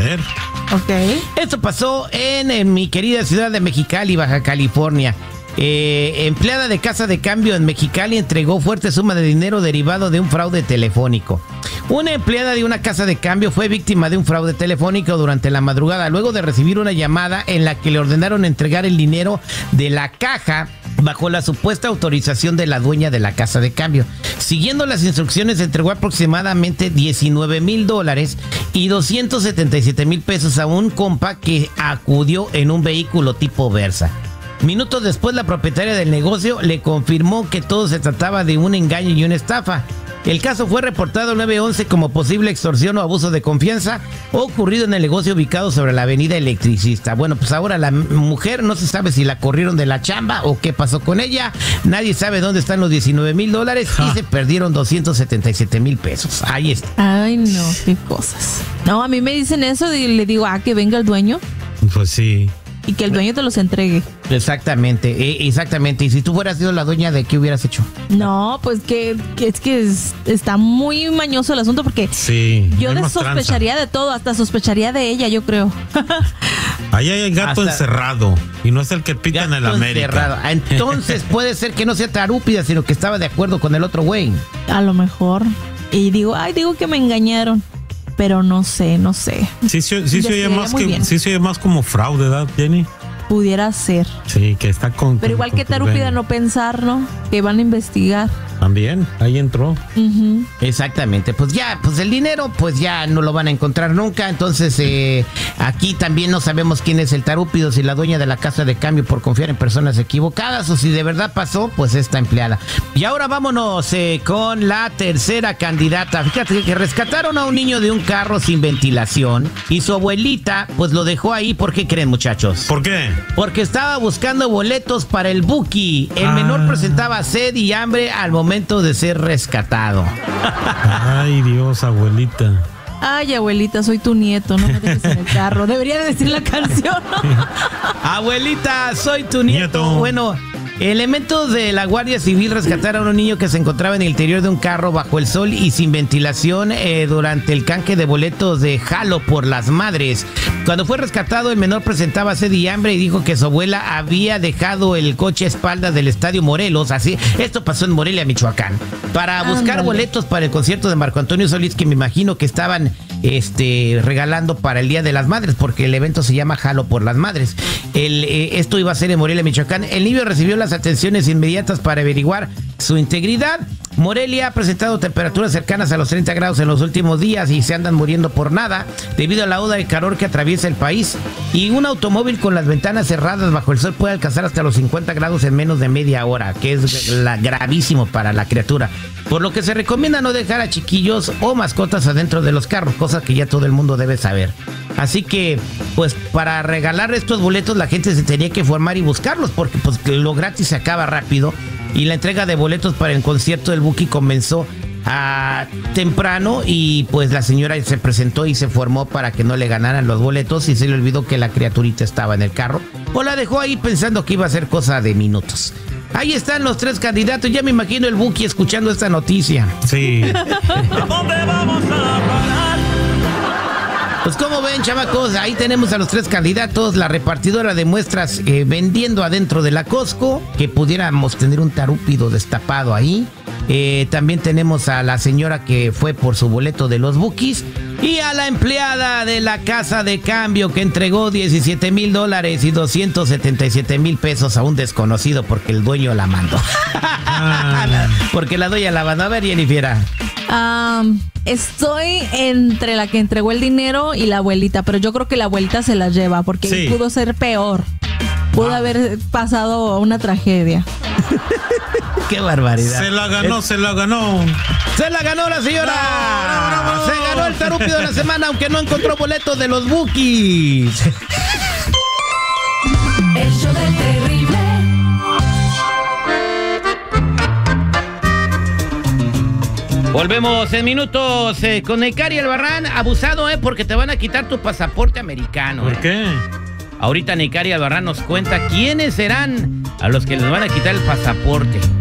ver. Ok. Esto pasó en mi querida ciudad de Mexicali, Baja California. Empleada de casa de cambio en Mexicali entregó fuerte suma de dinero derivado de un fraude telefónico. Una empleada de una casa de cambio fue víctima de un fraude telefónico durante la madrugada luego de recibir una llamada en la que le ordenaron entregar el dinero de la caja bajo la supuesta autorización de la dueña de la casa de cambio. Siguiendo las instrucciones, entregó aproximadamente $19,000 y 277,000 pesos a un compa que acudió en un vehículo tipo Versa. Minutos después, la propietaria del negocio le confirmó que todo se trataba de un engaño y una estafa. El caso fue reportado al 911 como posible extorsión o abuso de confianza ocurrido en el negocio ubicado sobre la avenida Electricista. Bueno, pues ahora la mujer no se sabe si la corrieron de la chamba o qué pasó con ella. Nadie sabe dónde están los $19,000 y se perdieron 277,000 pesos. Ahí está. Ay, no, qué cosas. No, a mí me dicen eso y le digo, que venga el dueño. Pues sí. Y que el dueño te los entregue. Exactamente, exactamente. Y si tú hubieras sido la dueña, ¿de qué hubieras hecho? No, pues que está muy mañoso el asunto porque sí, yo sospecharía de todo, hasta sospecharía de ella, yo creo. Ahí hay gato encerrado y no es el que pica en el América. Encerrado. Entonces puede ser que no sea tarúpida, sino que estaba de acuerdo con el otro güey. A lo mejor. Y digo que me engañaron. Pero no sé. Sí se oye más como fraude, ¿verdad, Jenny? Pudiera ser. Sí, que está con... Pero igual que tarúpida no pensar, ¿no? Que van a investigar. También, ahí entró. Uh-huh. Exactamente, pues el dinero pues ya no lo van a encontrar nunca. Entonces aquí también no sabemos quién es el tarúpido, si la dueña de la casa de cambio por confiar en personas equivocadas o si de verdad pasó pues esta empleada. Y ahora vámonos con la tercera candidata. Fíjate que rescataron a un niño de un carro sin ventilación y su abuelita pues lo dejó ahí. ¿Por qué creen, muchachos? ¿Por qué? Porque estaba buscando boletos para el Buki. El menor presentaba sed y hambre al momento de ser rescatado. Ay, Dios, abuelita. Ay, abuelita, soy tu nieto, no me dejes en el carro. Debería decir la canción, ¿no? Abuelita, soy tu nieto. Bueno, elementos de la Guardia Civil rescataron a un niño que se encontraba en el interior de un carro bajo el sol y sin ventilación durante el canje de boletos de Jalo por las Madres. Cuando fue rescatado, el menor presentaba sed y hambre y dijo que su abuela había dejado el coche a espaldas del Estadio Morelos. Esto pasó en Morelia, Michoacán, para buscar boletos para el concierto de Marco Antonio Solís, que me imagino que estaban regalando para el Día de las Madres, porque el evento se llama Jalo por las Madres. Esto iba a ser en Morelia, Michoacán. El niño recibió las atenciones inmediatas para averiguar su integridad. Morelia ha presentado temperaturas cercanas a los 30 grados en los últimos días y se andan muriendo por nada debido a la ola de calor que atraviesa el país. Y un automóvil con las ventanas cerradas bajo el sol puede alcanzar hasta los 50 grados en menos de media hora, que es gravísimo para la criatura. Por lo que se recomienda no dejar a chiquillos o mascotas adentro de los carros, cosa que ya todo el mundo debe saber. Así que, pues, para regalar estos boletos la gente se tenía que formar y buscarlos, porque pues lo gratis se acaba rápido. Y la entrega de boletos para el concierto del Buki comenzó temprano y pues la señora se presentó y se formó para que no le ganaran los boletos y se le olvidó que la criaturita estaba en el carro o la dejó ahí pensando que iba a ser cosa de minutos. Ahí están los tres candidatos. Ya me imagino el Buki escuchando esta noticia. Sí. ¿A dónde vamos a parar? Pues como ven, chamacos, ahí tenemos a los tres candidatos. La repartidora de muestras vendiendo adentro de la Costco, que pudiéramos tener un tarúpido destapado ahí. También tenemos a la señora que fue por su boleto de los Bukis. Y a la empleada de la casa de cambio que entregó $17,000 y 277,000 pesos a un desconocido porque el dueño la mandó. Porque la dueña la mandó. A ver, Jennifer. Estoy entre la que entregó el dinero y la abuelita, pero yo creo que la abuelita se la lleva porque sí, pudo ser peor. Pudo haber pasado una tragedia. ¡Qué barbaridad! Se la ganó. ¡Se la ganó la señora! ¡No! ¡Se ganó el tarúpido de la semana, aunque no encontró boletos de los Bukis! El show del terrible. Volvemos en minutos con Neikari Albarrán. Abusado, porque te van a quitar tu pasaporte americano. ¿Por qué? Ahorita Neikari Albarrán nos cuenta quiénes serán a los que les van a quitar el pasaporte.